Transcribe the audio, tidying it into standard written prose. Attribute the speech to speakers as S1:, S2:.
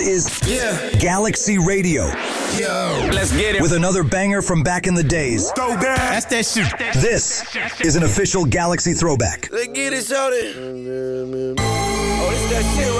S1: is Galaxy Radio.
S2: Let's get it.
S1: With another banger from back in the days.
S2: Throw down. That's that shit.
S1: This is an official Galaxy throwback.
S3: Let's get it, shorty. Oh, this that shit right